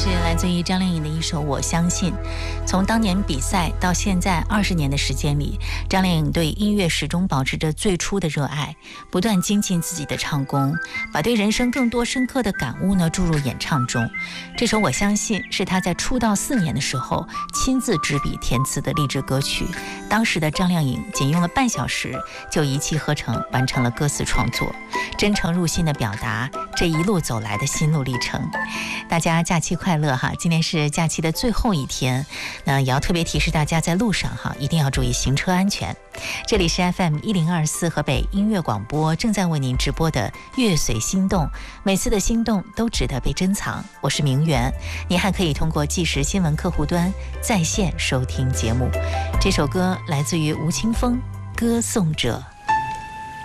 是来自于张靓颖的一首《我相信》。从当年比赛到现在20年的时间里，张靓颖对音乐始终保持着最初的热爱，不断精进自己的唱功，把对人生更多深刻的感悟呢注入演唱中。这首《我相信》是她在出道4年的时候亲自执笔填词的励志歌曲。当时的张靓颖仅用了半小时就一气呵成完成了歌词创作，真诚入心的表达这一路走来的心路历程。大家假期快乐哈！今天是假期的最后一天，那也要特别提示大家在路上哈，一定要注意行车安全。这里是 FM1024河北音乐广播正在为您直播的乐随心动，每次的心动都值得被珍藏。我是明媛，您还可以通过即时新闻客户端在线收听节目。这首歌来自于吴青峰，《歌颂者》。